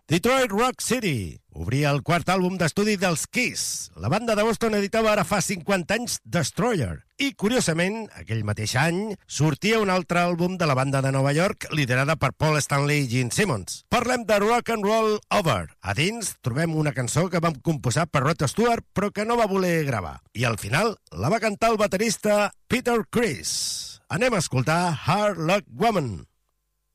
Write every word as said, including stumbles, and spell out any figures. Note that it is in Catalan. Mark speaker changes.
Speaker 1: Detroit Rock City obria el quart àlbum d'estudi dels Kiss. La banda de Boston editava ara fa cinquanta anys Destroyer. I, curiosament, aquell mateix any sortia un altre àlbum de la banda de Nova York liderada per Paul Stanley i Gene Simmons. Parlem de Rock and Roll Over. A dins trobem una cançó que vam composar per Rod Stewart però que no va voler gravar. I al final la va cantar el baterista Peter Criss. Anem a escoltar Hard Luck Woman.